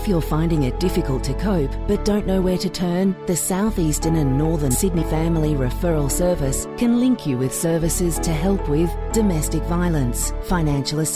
If you're finding it difficult to cope but don't know where to turn, the South Eastern and Northern Sydney Family Referral Service can link you with services to help with domestic violence, financial assistance,